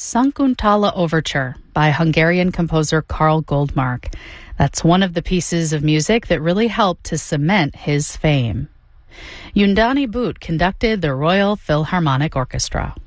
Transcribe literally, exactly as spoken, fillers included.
Sankuntala Overture by Hungarian composer Karl Goldmark. That's one of the pieces of music that really helped to cement his fame. Yundani Boot conducted the Royal Philharmonic Orchestra.